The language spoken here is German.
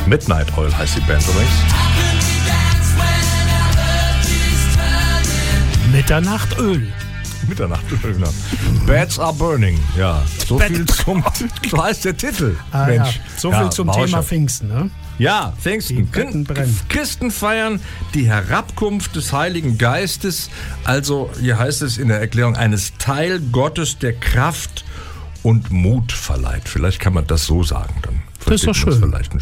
Midnight Oil heißt die Band übrigens. Mitternachtöl. Mitternachtöl, genau. Beds are burning. Ja, so viel zum... So heißt der Titel. Ja. So viel zum Thema Pfingsten, ne? Ja, Pfingsten. Brennen. Christen feiern die Herabkunft des Heiligen Geistes, also hier heißt es in der Erklärung, eines Teil Gottes, der Kraft und Mut verleiht. Vielleicht kann man das so sagen. Dann das ist doch schön. Vielleicht ein